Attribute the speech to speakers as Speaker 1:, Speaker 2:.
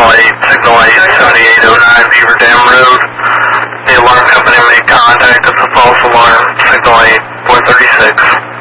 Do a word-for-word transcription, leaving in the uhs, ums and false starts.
Speaker 1: Signal eight, Signal eight, seventy-eight oh nine Beaver Dam Road. The alarm company made contact. It's a false alarm. Signal eight, four thirty-six.